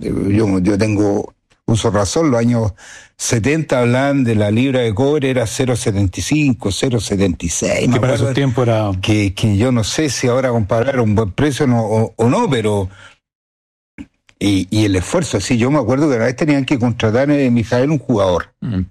Yo tengo uso razón, los años 70 hablaban de la libra de cobre, era 0,75, 0,76. Que para esos tiempos era... Que yo no sé si ahora comparar un buen precio o no, pero... Y el esfuerzo, sí, yo me acuerdo que una vez tenían que contratar en Mijael un jugador.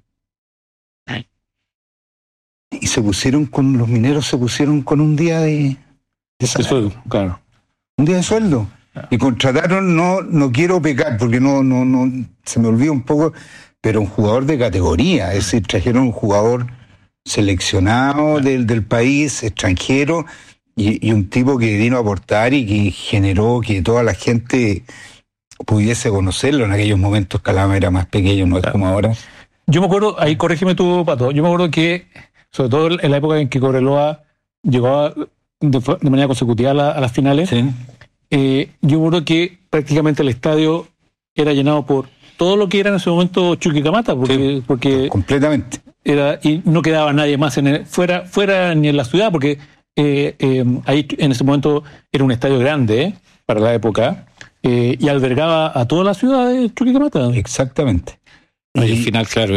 Y los mineros se pusieron con un día de sueldo, claro. Un día de sueldo. Y contrataron, no quiero pecar, porque no se me olvida un poco, pero un jugador de categoría, es decir, trajeron un jugador seleccionado del país, extranjero, y un tipo que vino a aportar y que generó que toda la gente pudiese conocerlo. En aquellos momentos Calama era más pequeño, no es como ahora. Yo me acuerdo, ahí corrígeme tú, Pato, yo me acuerdo que, sobre todo en la época en que Cobreloa llegó de manera consecutiva a las finales, sí. Yo me acuerdo que prácticamente el estadio era llenado por todo lo que era en ese momento Chuquicamata, porque completamente. Y no quedaba nadie más fuera ni en la ciudad, porque ahí en ese momento era un estadio grande para la época, y albergaba a toda la ciudad de Chuquicamata. Exactamente. Y al final, claro,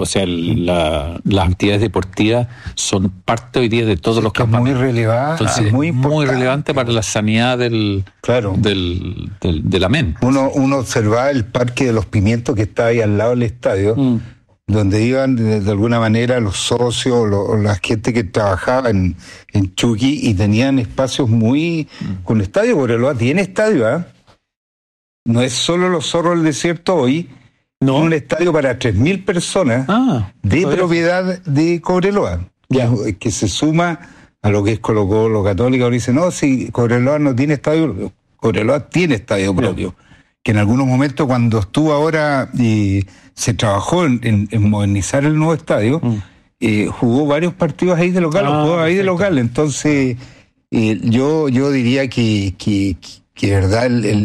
las actividades deportivas son parte hoy día de todos los campos. Muy relevante. Entonces, muy relevante para la sanidad de la mente. Uno observaba el Parque de los Pimientos que está ahí al lado del estadio, donde iban de alguna manera los socios o la gente que trabajaba en Chuqui, y tenían espacios con estadio. Cobreloa tiene estadio, No es solo los Zorros del Desierto hoy. No. Un estadio para 3.000 personas de propiedad de Cobreloa, que se suma a lo que es Colo-Colo, Católica. Ahora dice, no, si Cobreloa no tiene estadio, Cobreloa tiene estadio propio. Que en algunos momentos, cuando estuvo ahora y se trabajó en modernizar el nuevo estadio, jugó varios partidos ahí de local, Entonces, yo diría que verdad,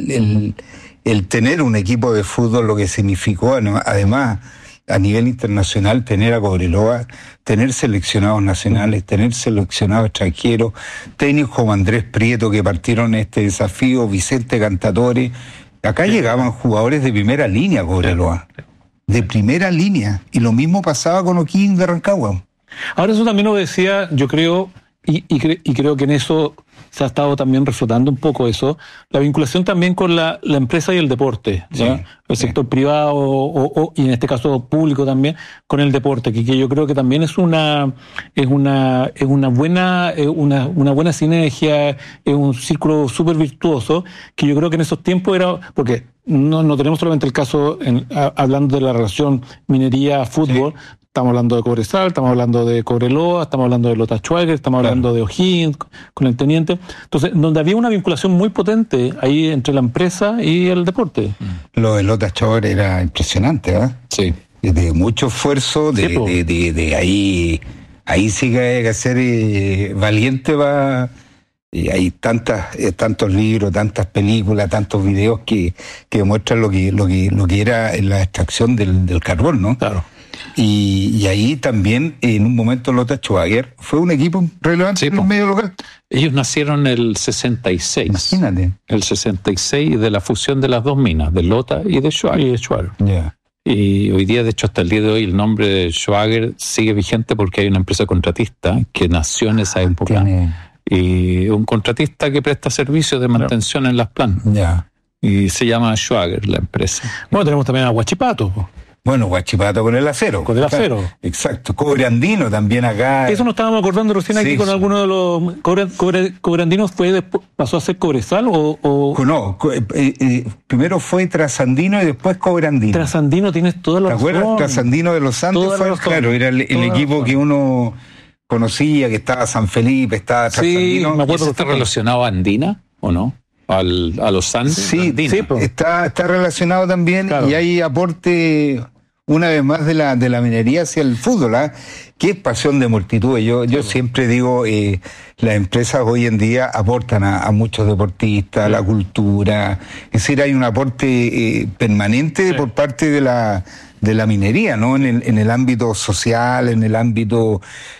el tener un equipo de fútbol, lo que significó, además, a nivel internacional, tener a Cobreloa, tener seleccionados nacionales, tener seleccionados extranjeros, técnicos como Andrés Prieto, que partieron este desafío, Vicente Cantatore. Acá llegaban jugadores de primera línea, Cobreloa. De primera línea. Y lo mismo pasaba con O'Higgins de Rancagua. Ahora, eso también lo decía, yo creo, y creo que en eso se ha estado también reflotando un poco eso, la vinculación también con la empresa y el deporte, el sector privado y en este caso público también, con el deporte, que yo creo que también es una buena sinergia, es un círculo súper virtuoso, que yo creo que en esos tiempos era, porque no tenemos solamente el caso, hablando de la relación minería-fútbol, estamos hablando de Cobresal, estamos hablando de Cobreloa, estamos hablando de Lota Schwager, estamos hablando de O'Higgins con el teniente. Entonces, donde había una vinculación muy potente ahí entre la empresa y el deporte. Lo de Lota Schwager era impresionante, Sí. De mucho esfuerzo, de ahí sí que hay que ser valiente y hay tantos libros, tantas películas, tantos videos que demuestran lo que era la extracción del carbón, ¿no? Claro. Y ahí también, en un momento, Lota Schwager fue un equipo relevante en el medio local. Ellos nacieron en el 66. Imagínate. El 66, de la fusión de las dos minas, de Lota y de Schwager. Y hoy día, de hecho, hasta el día de hoy, el nombre de Schwager sigue vigente porque hay una empresa contratista que nació en esa época. Y un contratista que presta servicios de mantención en las plantas. Y se llama Schwager, la empresa. Bueno, tenemos también a Huachipato. Bueno, Huachipato con el acero. Con el acero. Exacto. Cobre Andino también acá. Eso nos estábamos acordando recién aquí con alguno de los... ¿Cobre Andino pasó a ser Cobresal o...? No, primero fue Trasandino y después Cobre Andino. Trasandino, tienes toda la razón. ¿Te acuerdas? Trasandino de los Andes fue, claro, era el equipo que uno conocía, que estaba San Felipe, estaba Trasandino. Sí, me acuerdo. ¿Está relacionado a Andina o no? A los Andes. Sí, está relacionado también, claro. Y hay aporte, una vez más, de la minería hacia el fútbol, que es pasión de multitudes. Yo siempre digo, las empresas hoy en día aportan a muchos deportistas, a la cultura. Es decir, hay un aporte permanente por parte de la minería, ¿no? En el ámbito social, en el ámbito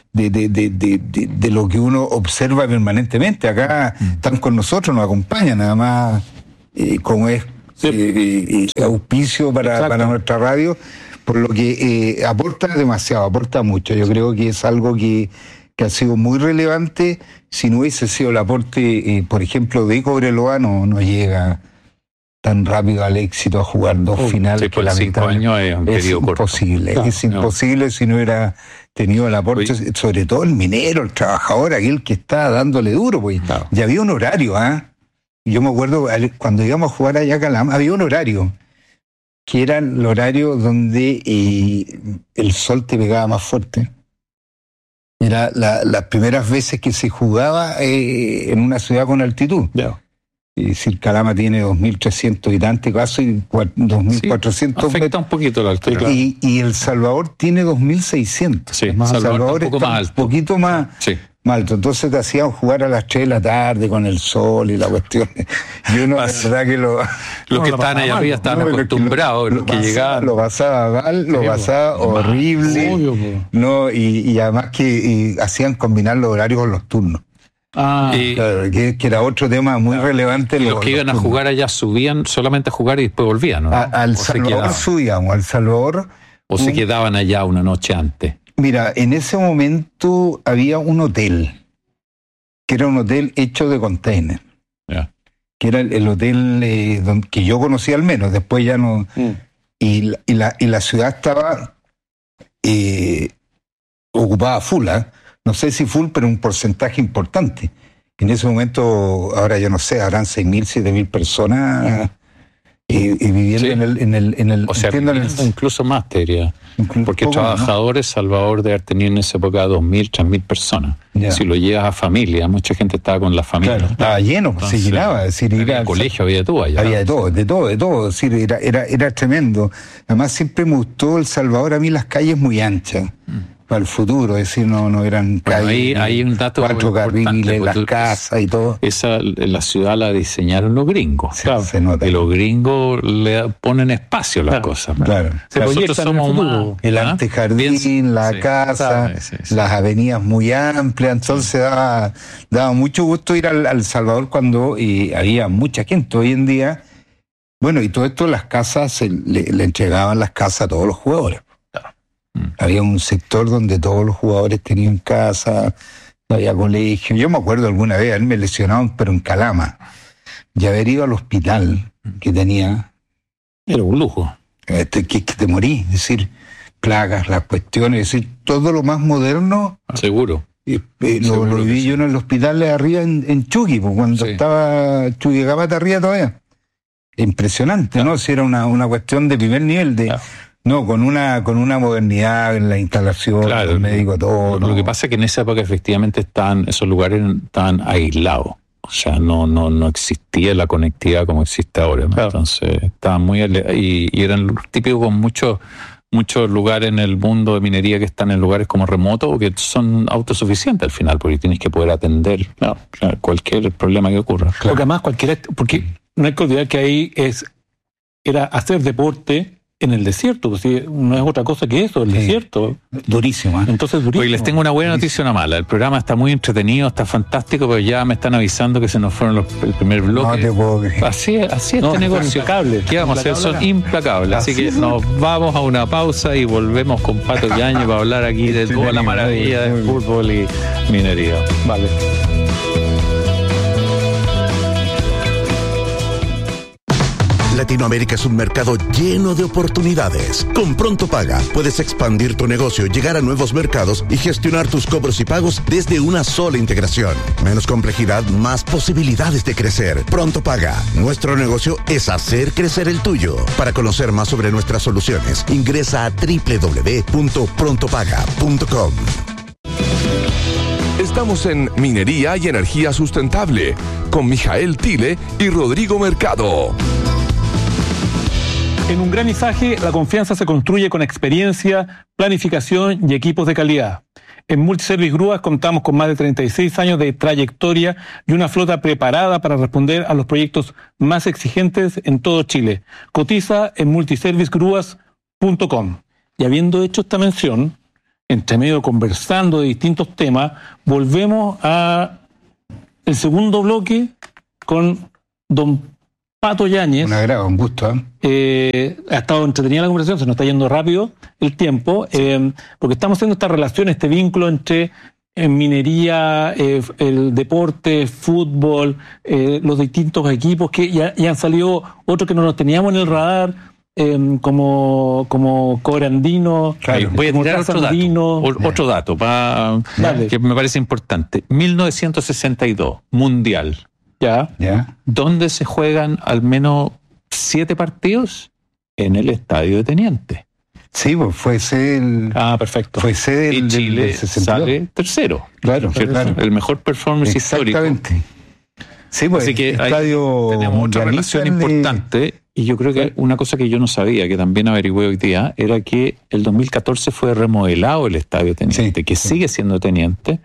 de lo que uno observa permanentemente. Acá están con nosotros, nos acompañan, nada más, como es y auspicio para nuestra radio, por lo que aporta demasiado, aporta mucho. Yo creo que es algo que ha sido muy relevante. Si no hubiese sido el aporte, por ejemplo, de Cobreloa, no llega tan rápido al éxito a jugar 2 finales. Que 5 años es un periodo imposible, corto. Es imposible si no hubiera tenido el aporte, sobre todo el minero, el trabajador, aquel que está dándole duro, pues ya había un horario, Yo me acuerdo cuando íbamos a jugar allá a Calama, había un horario, que era el horario donde el sol te pegaba más fuerte. Era las primeras veces que se jugaba en una ciudad con altitud. Es decir, Calama tiene 2.300 habitantes, casi 2.400 afecta un poquito la altura. Y El Salvador tiene 2.600. Sí, El Salvador está un poquito más alto. Entonces te hacían jugar a las 3 de la tarde con el sol y la cuestión. Y uno, la verdad que los que estaban allá arriba estaban acostumbrados, los que llegaban. Lo pasaba mal, lo pasaba horrible. Obvio, y además que hacían combinar los horarios con los turnos. Claro, que era otro tema muy relevante. Los que iban a jugar allá subían solamente a jugar y después volvían, ¿no? Al Salvador subíamos, al Salvador. ¿O se quedaban allá una noche antes? Mira, en ese momento había un hotel, que era un hotel hecho de container. Que era el hotel que yo conocía al menos, después ya no. Y la ciudad estaba ocupada full, no sé si full, pero un porcentaje importante. En ese momento, ahora yo no sé, habrán 6.000, 7.000 personas viviendo en el o sea, incluso más, te diría. Porque trabajadores, Salvador debe haber tenido en esa época 2.000, 3.000 personas. Si lo llevas a familia, mucha gente estaba con la familia. Claro, estaba lleno, entonces, se llenaba. Es decir, había colegio, había de todo allá. Había de todo. Es decir, era tremendo. Además, siempre me gustó El Salvador, a mí las calles muy anchas. Para el futuro, es decir, no eran calles, hay un dato 4 carriles, las casas y todo. La ciudad la diseñaron los gringos. Se nota. Y los gringos le ponen espacio a las cosas. Claro. Nosotros somos el antejardín, la casa, las avenidas muy amplias, entonces daba mucho gusto ir al Salvador cuando había mucha gente. Hoy en día, bueno, y todo esto, las casas, le entregaban las casas a todos los jugadores. Había un sector donde todos los jugadores tenían casa, había colegio. Yo me acuerdo alguna vez, me lesionaban, pero en Calama, y haber ido al hospital que tenía. Era un lujo. Que te morí, es decir, plagas, las cuestiones, es decir, todo lo más moderno. Seguro. Lo viví yo en el hospital de arriba en Chuqui, cuando estaba Chuquicamata arriba todavía. Impresionante, ¿no? Si era una cuestión de primer nivel de. No, con una modernidad en la instalación, el médico, todo. Lo que pasa es que en esa época efectivamente esos lugares estaban aislados. O sea, no existía la conectividad como existe ahora, ¿no? Entonces, estaban muy y eran típicos con muchos lugares en el mundo de minería que están en lugares como remotos o que son autosuficientes al final, porque tienes que poder atender cualquier problema que ocurra. Porque además porque no hay que olvidar que ahí era hacer deporte en el desierto, pues no es otra cosa que eso, el desierto. Durísimo, ¿eh? Entonces, durísimo. Oye, les tengo una buena noticia y una mala. El programa está muy entretenido, está fantástico, pero ya me están avisando que se nos fueron el primer bloque. No te puedo creer. Así es este negocio. ¿Qué vamos a hacer? Son implacables. Así que nos vamos a una pausa y volvemos con Pato Yañez para hablar aquí de toda la maravilla del fútbol y minería. Vale. Latinoamérica es un mercado lleno de oportunidades. Con Pronto Paga puedes expandir tu negocio, llegar a nuevos mercados y gestionar tus cobros y pagos desde una sola integración. Menos complejidad, más posibilidades de crecer. Pronto Paga. Nuestro negocio es hacer crecer el tuyo. Para conocer más sobre nuestras soluciones, ingresa a www.prontopaga.com. Estamos en Minería y Energía Sustentable con Mijael Tile y Rodrigo Mercado. En un granizaje, la confianza se construye con experiencia, planificación y equipos de calidad. En Multiservice Grúas contamos con más de 36 años de trayectoria y una flota preparada para responder a los proyectos más exigentes en todo Chile. Cotiza en multiservicegrúas.com. Y habiendo hecho esta mención, entre medio conversando de distintos temas, volvemos a el segundo bloque con don Pato Yáñez. Un agrado, un gusto. Ha estado entretenida la conversación, se nos está yendo rápido el tiempo, porque estamos haciendo esta relación, este vínculo entre minería, el deporte, fútbol, los distintos equipos que ya han salido otros que no los teníamos en el radar, como Cobrandino. Claro, voy a tirar otro dato que me parece importante. 1962, Mundial. Ya. ¿Dónde se juegan al menos 7 partidos? En el Estadio de Teniente. Sí, pues fue sede perfecto. Fue sede y Chile del 62. sale tercero. Claro. El mejor performance histórico. Exactamente. Sí, pues así que estadio tenemos otra relación importante. Y yo creo que una cosa que yo no sabía, que también averigüé hoy día, era que el 2014 fue remodelado el Estadio Teniente, que sigue siendo Teniente.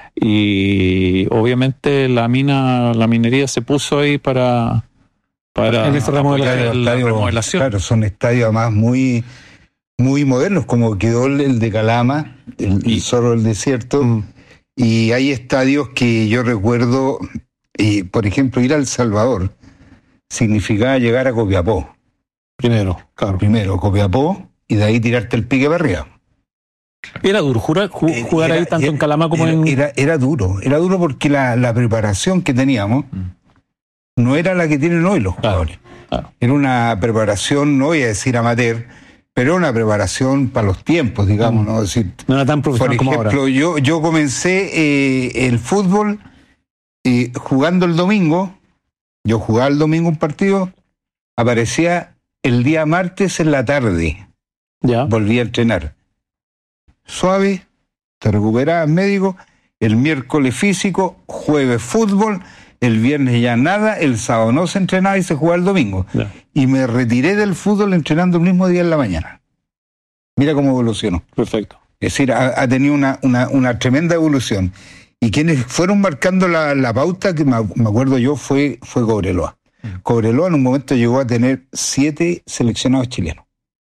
Y obviamente la minería se puso ahí para en esa remodelación. Claro, son estadios además muy modernos, como quedó el de Calama, el Zorro del Desierto, y hay estadios que yo recuerdo, por ejemplo, ir a El Salvador significaba llegar a Copiapó. Primero, Copiapó, y de ahí tirarte el pique para arriba. Era duro jugar ahí tanto en Calama como en... Era duro porque la preparación que teníamos no era la que tienen hoy los jugadores. Claro. Era una preparación, no voy a decir amateur, pero una preparación para los tiempos, digamos, ¿no? Es decir, no era tan profesional como ahora. Por ejemplo, yo comencé el fútbol jugando el domingo. Yo jugaba el domingo un partido, aparecía el día martes en la tarde. Ya. Volví a entrenar. Suave, te recuperabas médico, el miércoles físico, jueves fútbol, el viernes ya nada, el sábado no se entrenaba y se jugaba el domingo. Ya. Y me retiré del fútbol entrenando el mismo día en la mañana. Mira cómo evolucionó. Perfecto. Es decir, ha tenido una tremenda evolución. Y quienes fueron marcando la pauta, que me acuerdo yo, fue Cobreloa. Cobreloa en un momento llegó a tener 7 seleccionados chilenos.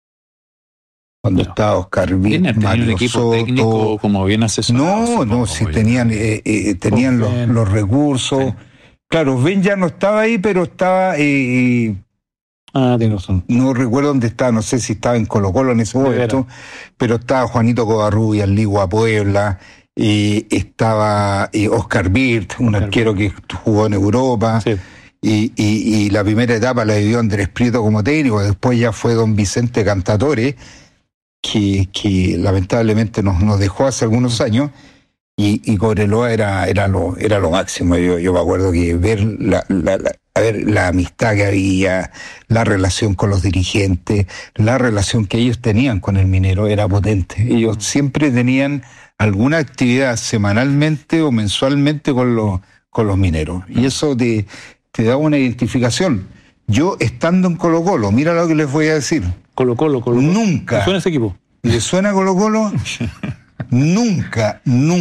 Cuando estaba Oscar Vitt, Mario un equipo Soto, técnico como bien asesorado. No, sí tenían los recursos. Sí. Claro, Ben ya no estaba ahí, pero estaba... tiene razón. No recuerdo dónde estaba, no sé si estaba en Colo-Colo en ese momento, pero estaba Juanito Covarrubias, Ligua Puebla, estaba Oscar Vitt, un arquero que jugó en Europa, sí. y la primera etapa la vivió Andrés Prieto como técnico, después ya fue don Vicente Cantatore, que lamentablemente nos dejó hace algunos años, y Cobreloa era lo máximo. Yo me acuerdo que ver la amistad que había, la relación con los dirigentes, la relación que ellos tenían con el minero era potente. Ellos siempre tenían alguna actividad semanalmente o mensualmente con los mineros, y eso te da una identificación. Yo estando en Colo-Colo, mira lo que les voy a decir. Colo-Colo. Nunca. ¿Le suena ese equipo? ¿Le suena Colo-Colo? Nunca,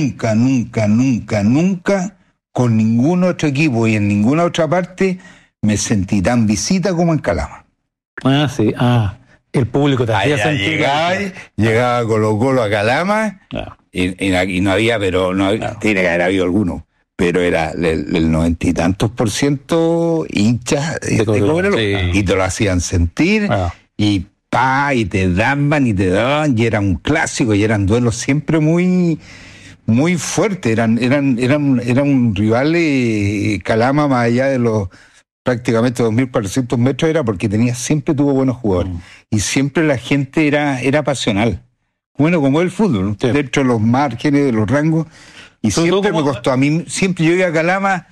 con ningún otro equipo y en ninguna otra parte me sentí tan visita como en Calama. Sí. El público te hacía sentir. Llegaba Colo-Colo a Calama, y no había, tiene que haber habido alguno, pero era el 90 y tantos % hinchas de Cobreloa, y te lo hacían sentir, y te daban, y era un clásico, y eran duelos siempre muy muy fuertes, eran un rival Calama, más allá de los prácticamente 2.400 metros, porque siempre tuvo buenos jugadores, y siempre la gente era pasional, bueno, como el fútbol, sí. Dentro de los márgenes, de los rangos, y siempre me costó, a mí siempre yo iba a Calama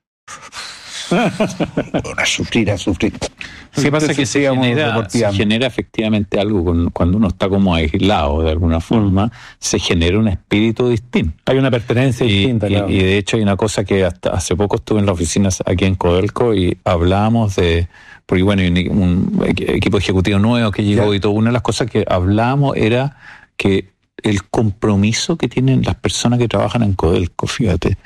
a sufrir. Lo que pasa es que se genera efectivamente algo cuando uno está como aislado de alguna forma, se genera un espíritu distinto. Hay una pertenencia distinta, claro. Y de hecho hay una cosa que hasta hace poco estuve en la oficina aquí en Codelco y hablábamos porque bueno, hay un equipo ejecutivo nuevo que llegó y todo. Una de las cosas que hablábamos era que el compromiso que tienen las personas que trabajan en Codelco, fíjate,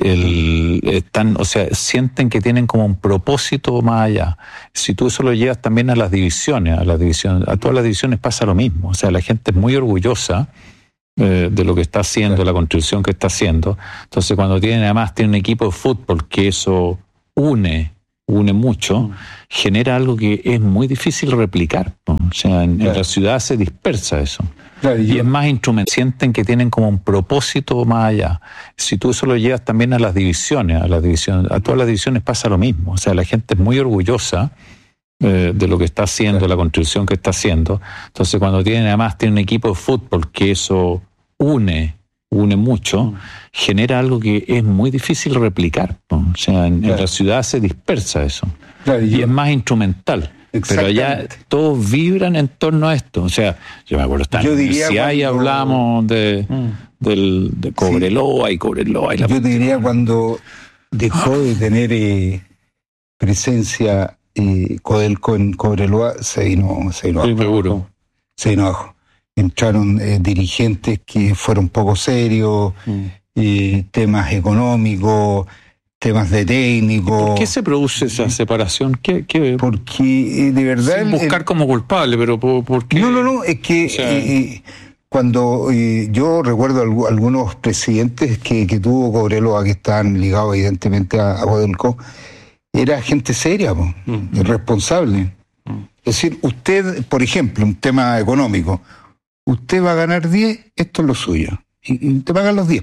sienten que tienen como un propósito más allá. Si tú eso lo llevas también a las divisiones, a todas las divisiones pasa lo mismo. O sea, la gente es muy orgullosa de lo que está haciendo, la contribución que está haciendo. Entonces, cuando además tiene un equipo de fútbol que eso une une mucho, genera algo que es muy difícil replicar. O sea, en la ciudad se dispersa eso. Claro, y es más instrumentos, sienten que tienen como un propósito más allá. Si tú eso lo llevas también a las divisiones, a todas las divisiones pasa lo mismo. O sea, la gente es muy orgullosa de lo que está haciendo, la contribución que está haciendo. Entonces, cuando además tiene un equipo de fútbol que eso une mucho, genera algo que es muy difícil replicar. O sea, en la ciudad se dispersa eso. Claro, y es más instrumental. Pero allá todos vibran en torno a esto. O sea, yo me acuerdo, si ahí hablamos de Cobreloa y Cobreloa. Yo te diría cuando dejó de tener presencia Codelco en Cobreloa, se vino abajo. Se vino abajo. Entraron dirigentes que fueron poco serios, temas económicos, temas de técnico. ¿Por qué se produce esa separación? Porque de verdad... Sin buscar como culpable, pero ¿por qué? No, es que cuando yo recuerdo algunos presidentes que tuvo Cobreloa, que estaban ligados evidentemente a Codelco, era gente seria, responsable. Es decir, usted, por ejemplo, un tema económico, usted va a ganar 10, esto es lo suyo, y te pagan los 10.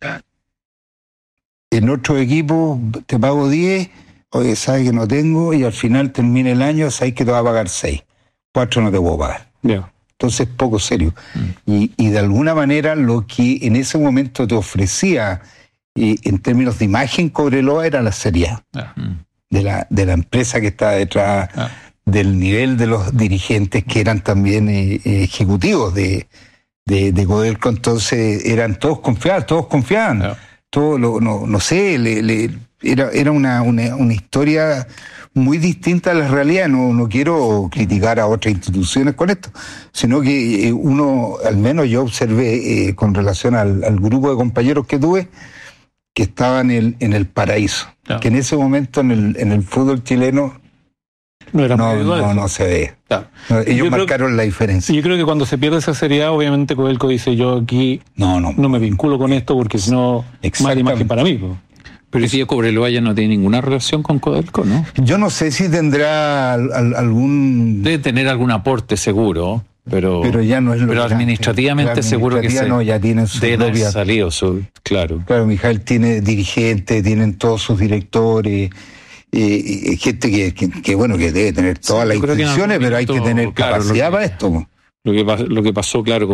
En otro equipo te pago 10, oye, sabes que no tengo, y al final termina el año, sabes que te va a pagar 6. 4 no te puedo pagar. Yeah. Entonces, poco serio. Y de alguna manera lo que en ese momento te ofrecía, en términos de imagen, Cobreloa era la seriedad de la empresa que estaba detrás, del nivel de los dirigentes que eran también ejecutivos de Codelco. Entonces eran todos confiaban. Todo no sé, era una historia muy distinta a la realidad. No quiero criticar a otras instituciones con esto, sino que al menos yo observé con relación al grupo de compañeros que tuve, que estaban en el paraíso, que en ese momento en el fútbol chileno no se ve. Ellos marcaron la diferencia. Yo creo que cuando se pierde esa seriedad, obviamente Codelco dice, yo aquí no me vinculo con esto porque si no, mala imagen para mí. Pero si Cobreloa ya no tiene ninguna relación con Codelco, ¿no? Yo no sé si tendrá algún... Debe tener algún aporte seguro, pero ya no es lo pero administrativamente seguro que ya tienen su propia salido, claro. Claro, Mijael tiene dirigentes, tienen todos sus directores... gente que bueno, que debe tener todas las instituciones, pero hay que tener capacidad para esto. Lo que pasó, claro,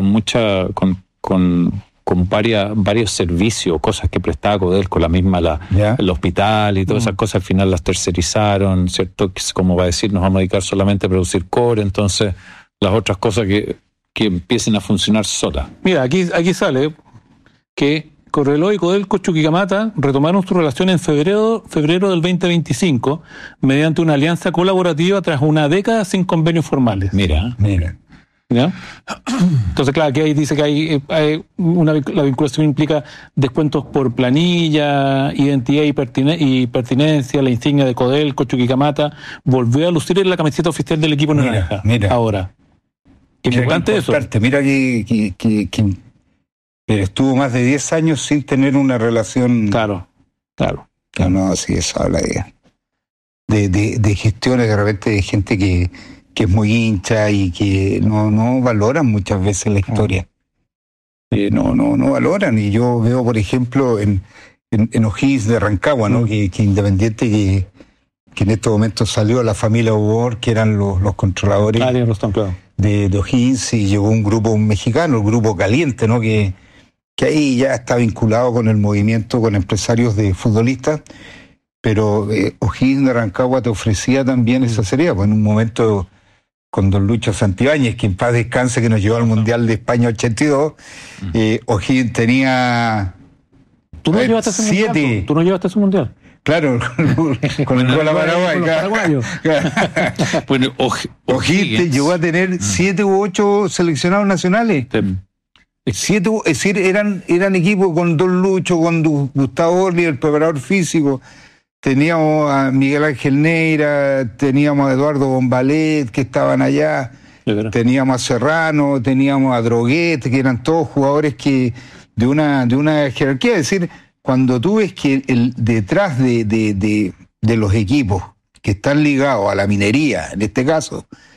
con varios servicios, cosas que prestaba Codelco, la misma el hospital y todas esas cosas, al final las tercerizaron, ¿cierto? Como va a decir, nos vamos a dedicar solamente a producir cobre, entonces las otras cosas que empiecen a funcionar solas. Mira, aquí sale que Cobreloa y Codelco Chuquicamata retomaron su relación en febrero del 2025 mediante una alianza colaborativa tras una década sin convenios formales. Mira. ¿Ya? Entonces, claro, aquí ahí dice que hay la vinculación implica descuentos por planilla, identidad y pertinencia, la insignia de Codelco Chuquicamata volvió a lucir en la camiseta oficial del equipo naranja. Mira. Ahora, importante eso. Mira que estuvo más de 10 años sin tener una relación. Claro. No, sí, eso habla de gestiones de repente de gente que es muy hincha y que no valoran muchas veces la historia. No valoran. Y yo veo, por ejemplo, en O'Higgins de Rancagua, ¿no? Que Independiente, que en estos momentos salió la familia Ubor, que eran los controladores de O'Higgins, y llegó un grupo mexicano, el grupo Caliente, ¿no? Que ahí ya está vinculado con el movimiento, con empresarios de futbolistas, pero O'Higgins de Rancagua te ofrecía también esa seriedad, pues en un momento con don Lucho Santibáñez, que en paz descanse, que nos llevó al Mundial de España 82, O'Higgins tenía... ¿Tú no llevaste ese mundial? ¿Tú no llevaste ese mundial? Claro, con el gol a Paraguay. Bueno, O'Higgins llegó a tener 7 u 8 seleccionados nacionales. 7, es decir, eran equipos con don Lucho, con Gustavo Orli, el preparador físico. Teníamos a Miguel Ángel Neira, teníamos a Eduardo Bombalet, que estaban allá, teníamos a Serrano, teníamos a Droguet, que eran todos jugadores que de una jerarquía. Es decir, cuando tú ves que detrás de los equipos que están ligados a la minería, en este caso,